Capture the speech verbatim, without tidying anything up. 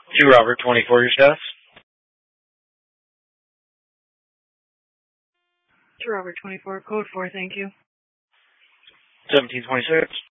Two Robert twenty-four, your status. Two Robert twenty-four, code four, thank you. seventeen twenty-six.